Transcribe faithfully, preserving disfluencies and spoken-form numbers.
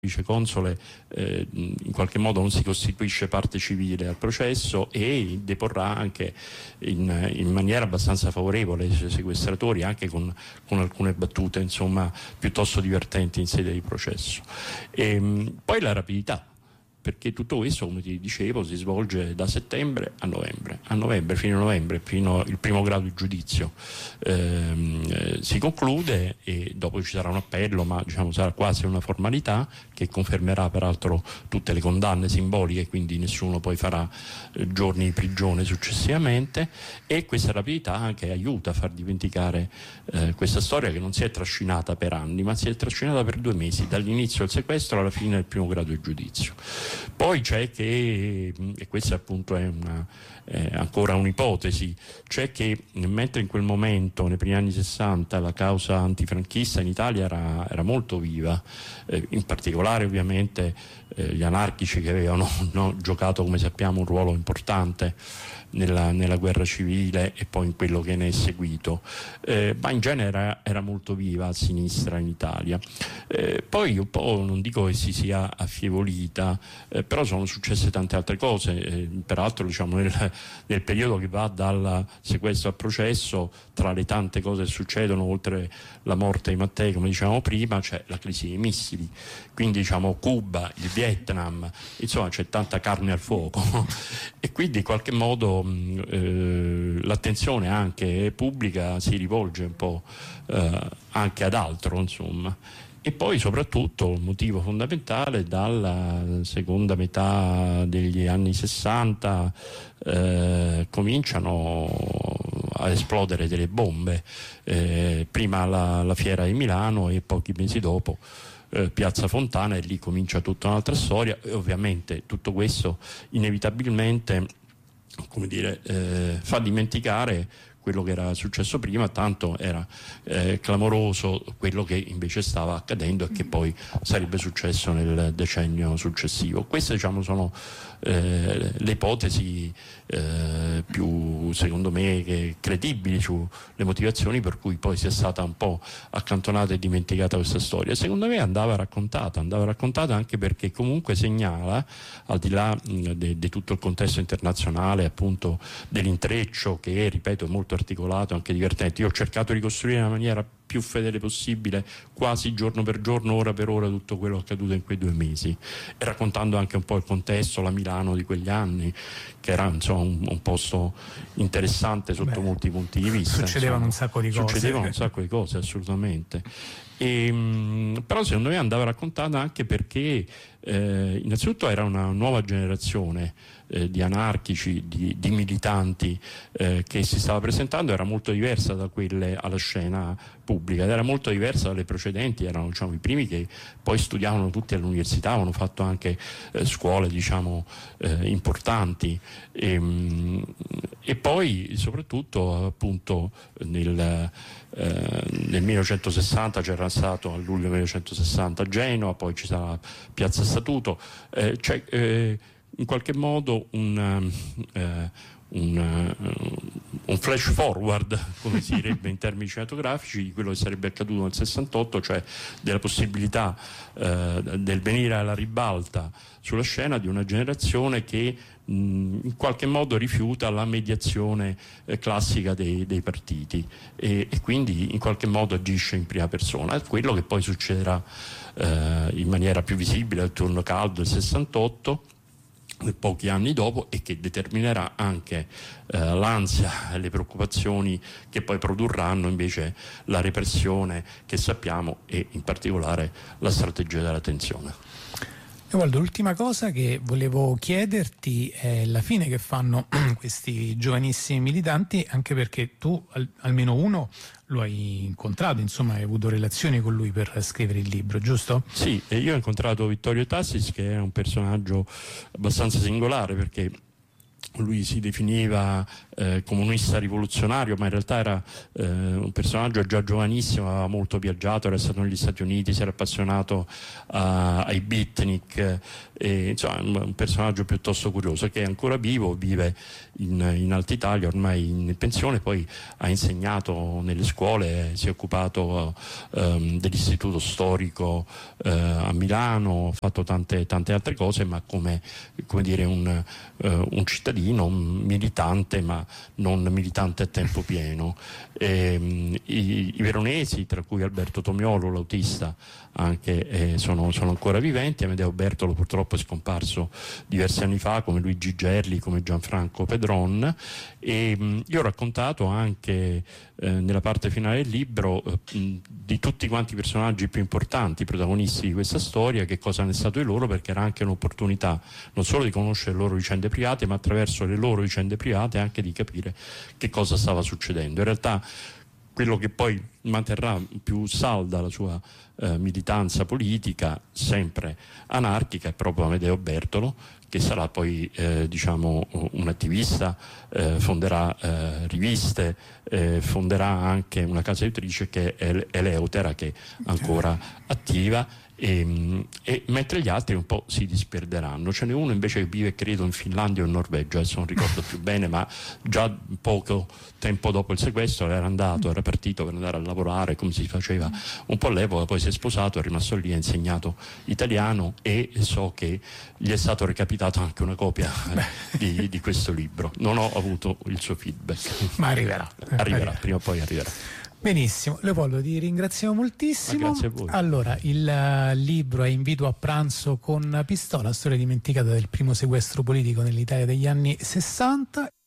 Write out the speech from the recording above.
viceconsole eh, in qualche modo non si costituisce parte civile al processo e deporrà anche in, in maniera abbastanza favorevole i suoi sequestratori, anche con, con alcune battute insomma piuttosto divertenti in sede di processo. E, poi la rapidità, perché tutto questo, come ti dicevo, si svolge da settembre a novembre, a novembre, fino a novembre, fino al primo grado di giudizio ehm, eh, si conclude e dopo ci sarà un appello, ma diciamo sarà quasi una formalità che confermerà peraltro tutte le condanne simboliche, quindi nessuno poi farà eh, giorni di prigione successivamente, e questa rapidità anche aiuta a far dimenticare eh, questa storia che non si è trascinata per anni, ma si è trascinata per due mesi, dall'inizio del sequestro alla fine del primo grado di giudizio. Poi c'è che, e questa appunto è, una, è ancora un'ipotesi, c'è che mentre in quel momento, nei primi anni sessanta, la causa antifranchista in Italia era, era molto viva, eh, in particolare ovviamente eh, gli anarchici che avevano no, giocato, come sappiamo, un ruolo importante Nella, nella guerra civile e poi in quello che ne è seguito, eh, ma in genere era, era molto viva a sinistra in Italia. Eh, poi un po', non dico che si sia affievolita, eh, però sono successe tante altre cose, eh, peraltro diciamo nel, nel periodo che va dal sequestro al processo, tra le tante cose che succedono, oltre la morte di Mattei, come dicevamo prima, c'è la crisi dei missili, quindi diciamo Cuba, il Vietnam, insomma c'è tanta carne al fuoco e quindi in qualche modo Eh, l'attenzione anche pubblica si rivolge un po' eh, anche ad altro, insomma. E poi soprattutto il motivo fondamentale, dalla seconda metà degli anni sessanta eh, cominciano a esplodere delle bombe, eh, prima la, la fiera di Milano e pochi mesi dopo eh, Piazza Fontana, e lì comincia tutta un'altra storia, e ovviamente tutto questo inevitabilmente, come dire, eh, fa dimenticare quello che era successo prima, tanto era eh, clamoroso quello che invece stava accadendo e che poi sarebbe successo nel decennio successivo. Queste diciamo sono eh, le ipotesi eh, più, secondo me, che credibili sulle motivazioni per cui poi sia stata un po' accantonata e dimenticata questa storia. Secondo me andava raccontata, andava raccontata anche perché comunque segnala, al di là di tutto il contesto internazionale, appunto dell'intreccio che, ripeto, è molto articolato, anche divertente. Io ho cercato di costruire in una maniera più fedele possibile, quasi giorno per giorno, ora per ora, tutto quello accaduto in quei due mesi, e raccontando anche un po' il contesto, la Milano di quegli anni, che era insomma un, un posto interessante sotto Beh, molti punti di vista. Succedevano insomma, un sacco di cose. Succedevano un sacco di cose, assolutamente. E, mh, però secondo me andava raccontata anche perché eh, innanzitutto era una nuova generazione eh, di anarchici, di, di militanti eh, che si stava presentando, era molto diversa da quelle alla scena pubblica ed era molto diversa dalle precedenti. Erano diciamo, i primi che poi studiavano tutti all'università, avevano fatto anche eh, scuole diciamo, eh, importanti e, mh, e poi soprattutto appunto nel Eh, nel millenovecentosessanta c'era stato, a luglio millenovecentosessanta, a Genova, poi ci sarà Piazza Statuto, eh, c'è eh, in qualche modo un, eh, un, un flash forward, come si direbbe in termini cinematografici, di quello che sarebbe accaduto nel sessantotto, cioè della possibilità eh, del venire alla ribalta sulla scena di una generazione che mh, in qualche modo rifiuta la mediazione eh, classica dei, dei partiti e, e quindi in qualche modo agisce in prima persona. È quello che poi succederà eh, in maniera più visibile al turno caldo del sessantotto, pochi anni dopo, e che determinerà anche eh, l'ansia e le preoccupazioni che poi produrranno invece la repressione che sappiamo e in particolare la strategia della tensione. Evaldo, l'ultima cosa che volevo chiederti è la fine che fanno questi giovanissimi militanti, anche perché tu al, almeno uno lo hai incontrato, insomma hai avuto relazioni con lui per scrivere il libro, giusto? Sì, e io ho incontrato Vittorio Tassis, che è un personaggio abbastanza singolare perché lui si definiva eh, comunista rivoluzionario, ma in realtà era eh, un personaggio già giovanissimo, aveva molto viaggiato, era stato negli Stati Uniti, si era appassionato a, ai beatnik, e, insomma un personaggio piuttosto curioso, che è ancora vivo, vive in, in Alta Italia, ormai in pensione, poi ha insegnato nelle scuole, si è occupato um, dell'istituto storico uh, a Milano, ha fatto tante, tante altre cose, ma come, come dire un, uh, un cittadino un militante, ma non militante a tempo pieno. E, um, i, i veronesi, tra cui Alberto Tomiolo, l'autista, anche eh, sono, sono ancora viventi. Amedeo Bertolo purtroppo è scomparso diversi anni fa, come Luigi Gerli, come Gianfranco Pedron, e mh, io ho raccontato anche eh, nella parte finale del libro eh, mh, di tutti quanti i personaggi più importanti, protagonisti di questa storia, che cosa ne è stato di loro, perché era anche un'opportunità non solo di conoscere le loro vicende private, ma attraverso le loro vicende private anche di capire che cosa stava succedendo. In realtà quello che poi manterrà più salda la sua eh, militanza politica, sempre anarchica, è proprio Amedeo Bertolo, che sarà poi eh, diciamo un attivista, eh, fonderà eh, riviste, eh, fonderà anche una casa editrice che è Eleutera, che è ancora attiva. E, e mentre gli altri un po' si disperderanno. Ce n'è uno invece che vive, credo, in Finlandia o in Norvegia, adesso non ricordo più bene, ma già poco tempo dopo il sequestro era andato, era partito per andare a lavorare come si faceva un po' all'epoca, poi si è sposato, è rimasto lì, ha insegnato italiano, e so che gli è stato recapitato anche una copia di, di questo libro. Non ho avuto il suo feedback, ma arriverà, arriverà, arriverà. Prima o poi arriverà. Benissimo, Leopoldo, ti ringraziamo moltissimo. Ma grazie a voi. Allora, il uh, libro è Invito a pranzo con pistola, storia dimenticata del primo sequestro politico nell'Italia degli anni sessanta.